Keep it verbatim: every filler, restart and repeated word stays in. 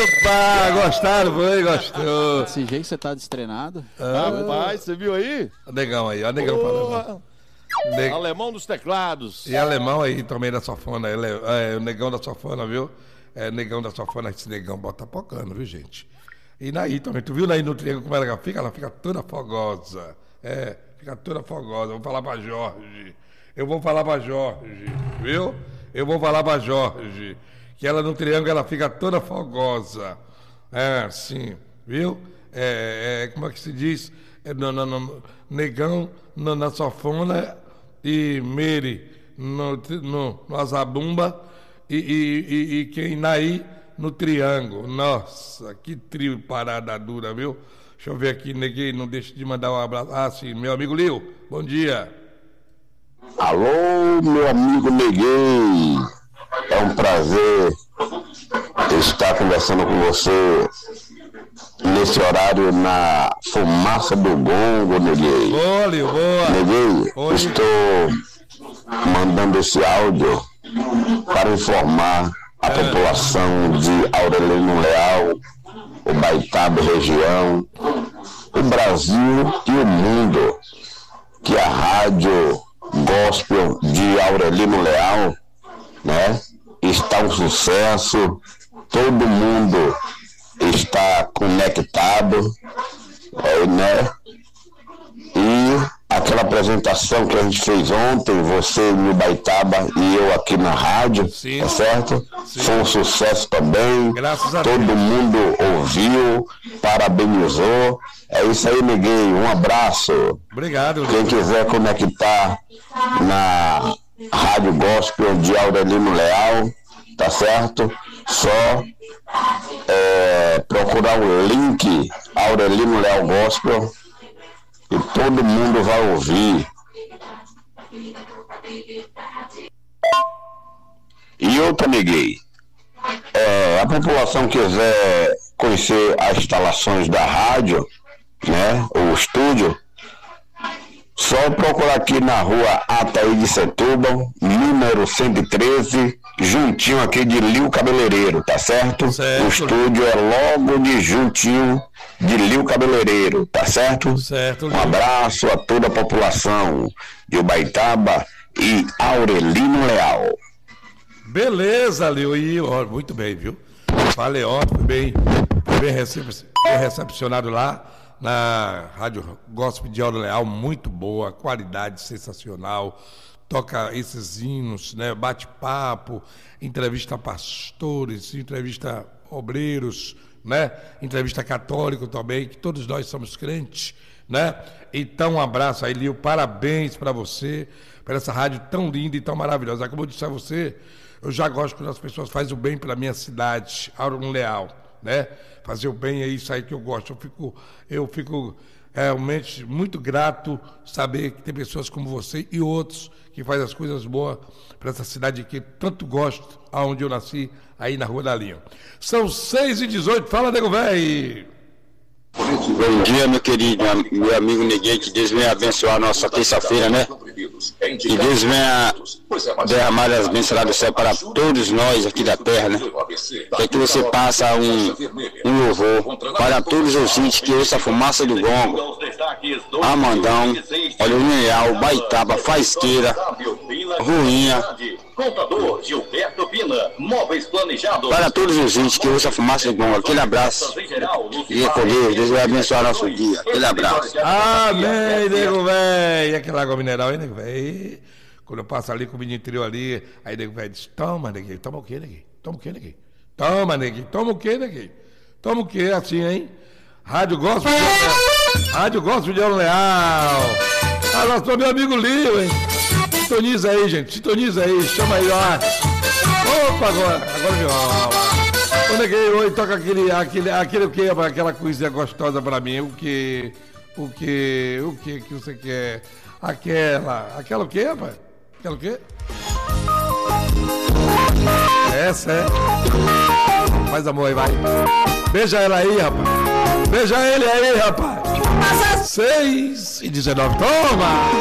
Opa, gostaram, foi, gostou. Desse jeito você tá destrenado? Ah, rapaz, você viu aí? O negão aí, ó, o negão falando. Neg... Alemão dos teclados. E alemão aí também da sofona, ele é, é o negão da sofona, viu? É negão da sofona, esse negão bota pocando, viu, gente? E Naí também, tu viu Naí no triângulo como ela fica? Ela fica toda fogosa. É, fica toda fogosa. Eu vou falar pra Jorge. Eu vou falar pra Jorge, viu? Eu vou falar pra Jorge. Que ela no triângulo ela fica toda fogosa. É, sim, viu? É, é, como é que se diz? É, no, no, no, negão no, na sofona e Mary no, no, no Azabumba e, e, e, e quem Naí no triângulo. Nossa, que trio parada dura, viu? Deixa eu ver aqui, neguei, não deixe de mandar um abraço. Ah, sim, meu amigo Lio, bom dia. Alô, meu amigo Neguei. É um prazer estar conversando com você nesse horário na fumaça do gongo, Neguei. Boa, Lio, boa. Neguei, Oi. estou mandando esse áudio para informar a é. população de Aurelino Leal, o Baitaba região, o Brasil e o mundo, que a rádio gospel de Aurelino Leal, né, está um sucesso, todo mundo está conectado, é, né, e aquela apresentação que a gente fez ontem, você no Baitaba e eu aqui na rádio, sim, tá certo? Sim. Foi um sucesso também. Graças a Todo Deus. mundo ouviu, parabenizou. É isso aí, Neguei. Um abraço. Obrigado. Quem quiser conectar na Rádio Gospel de Aurelino Leal, tá certo? Só é, procurar o link Aurelino Leal Gospel e todo mundo vai ouvir. E outra, Neguei, é, a população quiser conhecer as instalações da rádio, né, o estúdio, só procurar aqui na rua Ataí de Setúbal, número cento e treze, juntinho aqui de Lio Cabeleireiro, tá certo? Certo. O estúdio é logo de juntinho de Lio Cabeleireiro, tá certo? Certo. Um abraço a toda a população de Ubaitaba e Aurelino Leal. Beleza, Lio, e ó, muito bem, viu? Falei, ó, fui bem, fui bem, recep... bem recepcionado lá na Rádio Gospel de Aurelino Leal, muito boa, qualidade sensacional. Toca esses hinos, né? Bate-papo, entrevista a pastores, entrevista a obreiros, né? Entrevista católico também, que todos nós somos crentes, né? Então, um abraço aí, Lio, parabéns para você, por essa rádio tão linda e tão maravilhosa. Como eu disse a você, eu já gosto quando as pessoas fazem o bem pela minha cidade, Aurelino Leal, né? Fazer o bem é isso aí que eu gosto. Eu fico, eu fico realmente muito grato saber que tem pessoas como você e outros que fazem as coisas boas para essa cidade que tanto gosto, aonde eu nasci, aí na Rua da Linha. São seis e dezoito, fala, nego véi! Bom dia, meu querido, meu amigo Neguei, que Deus venha abençoar a nossa terça-feira, né? Que Deus venha derramar as bênçãos lá do céu para todos nós aqui da terra, né? Que aqui você passa um, um louvor para todos os ouvintes que ouçam a fumaça do gongo, Amandão, Aurelino Leal, Baitaba, Faisqueira, Ruinha. Contador Gilberto Pina, móveis planejados. Para todos os ouvintes que ouçam a fumaça do gongo, aquele abraço. E com Deus, Deus vai abençoar nosso dia. Aquele abraço. Amém, nego velho. E aquela água mineral aí, nego velho? Quando eu passo ali com o menino trio ali, aí nego velho diz: toma, neguinho, toma o quê, neguinho? Toma o quê, neguinho? Toma, neguinho, toma o quê, neguinho? Toma o quê, assim, hein? Rádio Gospel de Aurelino. Rádio Gospel de Aurelino Leal. Ah, nosso meu amigo Lio, hein? Sintoniza aí, gente, sintoniza aí, chama aí, ó. Opa, agora, agora me rola. Ô, neguei, oi, toca aquele, aquele, aquele o que, aquela coisinha gostosa pra mim, o que, o que, o que que você quer? Aquela, aquela o que, rapaz? Aquela o quê? Essa é. Faz amor aí, vai. Beija ela aí, rapaz. Beija ele aí, rapaz. Seis e dezenove, toma!